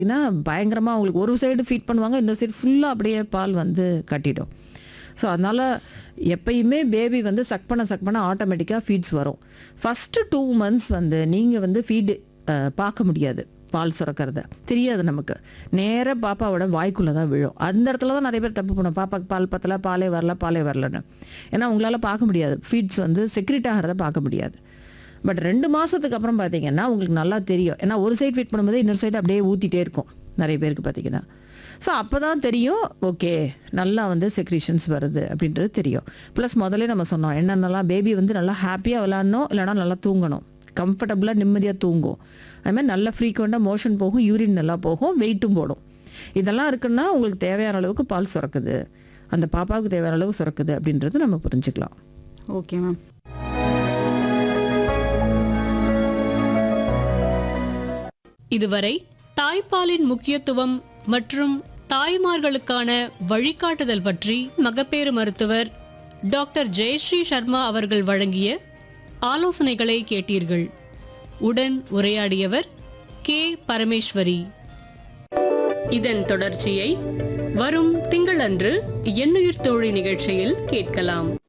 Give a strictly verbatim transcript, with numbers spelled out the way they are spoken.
ஏன்னா பயங்கரமாக அவங்களுக்கு ஒரு சைடு ஃபீட் பண்ணுவாங்க, இன்னொரு சைடு ஃபுல்லாக அப்படியே பால் வந்து கட்டிடும். ஸோ அதனால் எப்பயுமே பேபி வந்து சக் பண்ண சக் பண்ண ஆட்டோமேட்டிக்காக ஃபீட்ஸ் வரும். ஃபஸ்ட்டு டூ மந்த்ஸ் வந்து நீங்கள் வந்து ஃபீடு பார்க்க முடியாது, பால் சுரக்கிறத தெரியாது நமக்கு. நேராக பாப்பாவோட வாய்க்குள்ளே தான் விழும். அந்த இடத்துல தான் நிறைய பேர் தப்பு பண்ணும், பாப்பாக்கு பால் பத்தல, பாலே வரல பாலே வரலன்னு. ஏன்னா உங்களால் பார்க்க முடியாது, ஃபீட்ஸ் வந்து செக்ரிட் ஆகிறத பார்க்க முடியாது. பட் ரெண்டு மாதத்துக்கு அப்புறம் பார்த்தீங்கன்னா உங்களுக்கு நல்லா தெரியும். ஏன்னா ஒரு சைடு ஃபீட் பண்ணும்போது இன்னொரு சைடு அப்படியே ஊற்றிட்டே இருக்கும் நிறைய பேருக்கு பார்த்தீங்கன்னா. ஸோ அப்போ தான் தெரியும், ஓகே நல்லா வந்து செக்ரீஷன்ஸ் வருது அப்படின்றது தெரியும். ப்ளஸ் முதல்ல நம்ம சொன்னோம் என்னென்னலாம், பேபி வந்து நல்லா ஹாப்பியாக விளாட்ணும், இல்லைனா நல்லா தூங்கணும், கம்ஃபர்டபுளாக நிம்மதியாக தூங்கும். அதுமாதிரி நல்லா ஃப்ரீக்வெண்ட்டாக மோஷன் போகும், யூரின் நல்லா போகும், வெயிட்டும் போடும். இதெல்லாம் இருக்குன்னா உங்களுக்கு தேவையான அளவுக்கு பால் சுரக்குது, அந்த பாப்பாவுக்கு தேவையான அளவு சுரக்குது அப்படின்றது நம்ம புரிஞ்சுக்கலாம். Okay ma'am. இதுவரை தாய்ப்பாலின் முக்கியத்துவம் மற்றும் தாய்மார்களுக்கான வழிகாட்டுதல் பற்றி மகப்பேறு மருத்துவர் டாக்டர் ஜெயஸ்ரீ சர்மா அவர்கள் வழங்கிய ஆலோசனைகளை கேட்டீர்கள். உடன் உரையாடியவர் கே பரமேஸ்வரி. இதன் தொடர்ச்சியை வரும் திங்களன்று எண்ணுயிர் தோழி நிகழ்ச்சியில் கேட்கலாம்.